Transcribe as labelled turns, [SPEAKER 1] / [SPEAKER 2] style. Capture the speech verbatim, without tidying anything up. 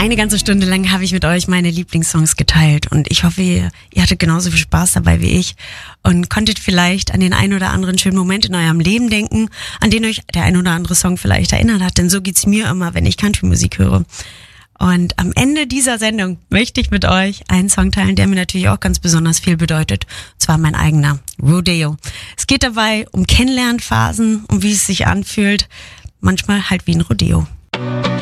[SPEAKER 1] Eine ganze Stunde lang habe ich mit euch meine Lieblingssongs geteilt und ich hoffe, ihr, ihr hattet genauso viel Spaß dabei wie ich und konntet vielleicht an den ein oder anderen schönen Moment in eurem Leben denken, an den euch der ein oder andere Song vielleicht erinnert hat, denn so geht's mir immer, wenn ich Country-Musik höre. Und am Ende dieser Sendung möchte ich mit euch einen Song teilen, der mir natürlich auch ganz besonders viel bedeutet, und zwar mein eigener, Rodeo. Es geht dabei um Kennenlernphasen, um wie es sich anfühlt, manchmal halt wie ein Rodeo.